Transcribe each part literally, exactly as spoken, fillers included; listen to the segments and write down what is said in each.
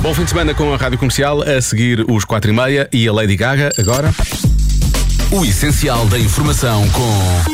Bom fim de semana com a Rádio Comercial, a seguir os quatro e meia e a Lady Gaga. Agora, o essencial da informação com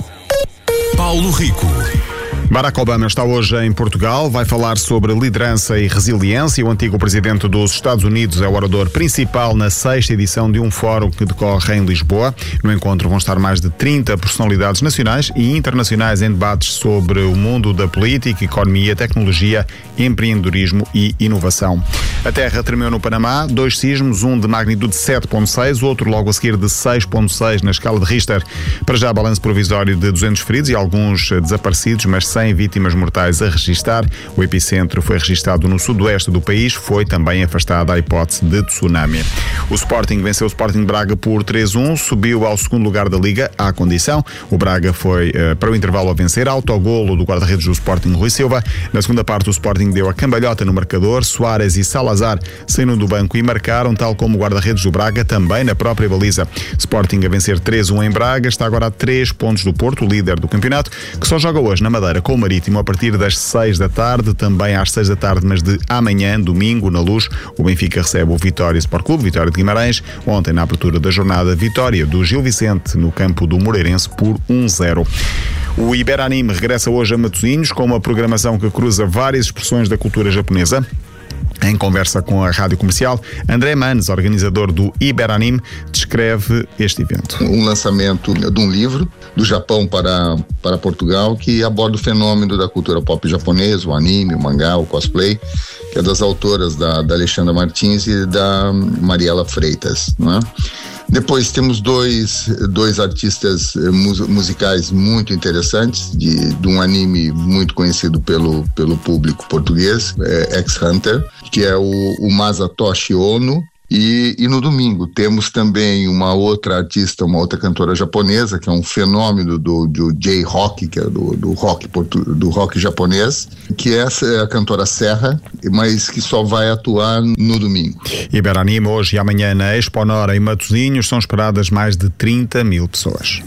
Paulo Rico. Barack Obama está hoje em Portugal, vai falar sobre liderança e resiliência. O antigo presidente dos Estados Unidos é o orador principal na sexta edição de um fórum que decorre em Lisboa. No encontro vão estar mais de trinta personalidades nacionais e internacionais em debates sobre o mundo da política, economia, tecnologia, empreendedorismo e inovação. A terra tremeu no Panamá, dois sismos, um de magnitude sete ponto seis, outro logo a seguir de seis ponto seis na escala de Richter. Para já, balanço provisório de duzentos feridos e alguns desaparecidos, mas sem vítimas mortais a registar. O epicentro foi registado no sudoeste do país, foi também afastada a hipótese de tsunami. O Sporting venceu o Sporting de Braga por três a um, subiu ao segundo lugar da Liga, à condição. O Braga foi uh, para o intervalo a vencer, autogolo do guarda-redes do Sporting, Rui Silva. Na segunda parte, o Sporting deu a cambalhota no marcador. Soares e Salazar saíram do banco e marcaram, tal como o guarda-redes do Braga, também na própria baliza. Sporting a vencer três a um em Braga, está agora a três pontos do Porto, o líder do campeonato, que só joga hoje na Madeira com o Marítimo a partir das seis da tarde, também às seis da tarde, mas de amanhã, domingo, na Luz, o Benfica recebe o Vitória Sport Clube, Vitória de Guimarães. Ontem, na abertura da jornada, vitória do Gil Vicente no campo do Moreirense por um a zero. O Iberanime regressa hoje a Matosinhos com uma programação que cruza várias expressões da cultura japonesa. Em conversa com a Rádio Comercial, André Manes, organizador do Iberanime, descreve este evento. Um lançamento de um livro do Japão para, para Portugal que aborda o fenômeno da cultura pop japonesa, o anime, o mangá, o cosplay, que é das autoras da, da Alexandra Martins e da Mariela Freitas, não é? Depois temos dois, dois artistas mus, musicais muito interessantes, de, de um anime muito conhecido pelo, pelo público português, é X-Hunter, que é o, o Masatoshi Ono. E, e no domingo temos também uma outra artista, uma outra cantora japonesa, que é um fenômeno do, do J-Rock, que é do, do, rock, do rock japonês, que essa é a cantora Serra, mas que só vai atuar no domingo. Iberanime hoje e amanhã na Exponora em Matosinhos são esperadas mais de trinta mil pessoas.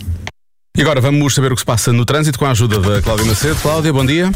E agora vamos saber o que se passa no trânsito com a ajuda da Cláudia Macedo. Cláudia, bom dia.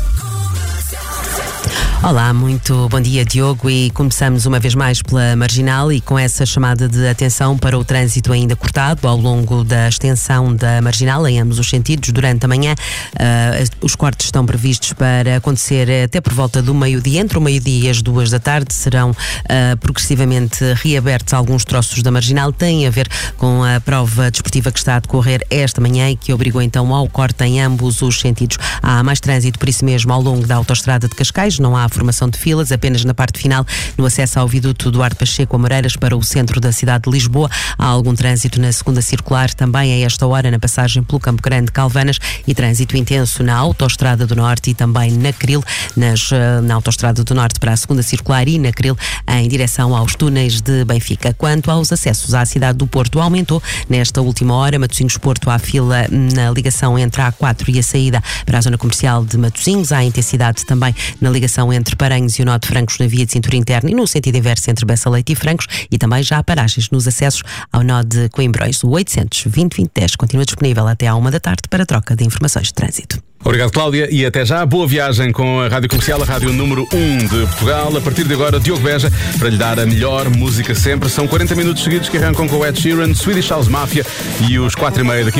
Olá, muito bom dia, Diogo, e começamos uma vez mais pela Marginal e com essa chamada de atenção para o trânsito ainda cortado ao longo da extensão da Marginal em ambos os sentidos durante a manhã. Uh, os cortes estão previstos para acontecer até por volta do meio-dia, entre o meio-dia e as duas da tarde. Serão uh, progressivamente reabertos alguns troços da Marginal. Tem a ver com a prova desportiva que está a decorrer esta manhã e que obrigou então ao corte em ambos os sentidos. Há mais trânsito, por isso mesmo, ao longo da autoestrada de Cascais. Não há formação de filas, apenas na parte final, no acesso ao viaduto Duarte Pacheco a Moreiras para o centro da cidade de Lisboa. Há algum trânsito na segunda circular, também a esta hora na passagem pelo Campo Grande de Calvanas, e trânsito intenso na autoestrada do Norte e também na Cril, nas, na autoestrada do Norte para a segunda circular e na Cril em direção aos túneis de Benfica. Quanto aos acessos à cidade do Porto, aumentou nesta última hora. Matosinhos Porto, há fila na ligação entre a A quatro e a saída para a zona comercial de Matosinhos. Há intensidade também na ligação entre Paranhos e o nó de Francos na via de cintura interna e no sentido inverso entre Bessa Leite e Francos, e também já há paragens nos acessos ao nó de Coimbrões. O oitocentos vinte vinte dez continua disponível até à uma da tarde para troca de informações de trânsito. Obrigado, Cláudia, e até já. Boa viagem com a Rádio Comercial, a rádio número um de Portugal. A partir de agora, Diogo Beja para lhe dar a melhor música sempre. São quarenta minutos seguidos que arrancam com o Ed Sheeran, Swedish House Mafia e os quatro e meia daqui.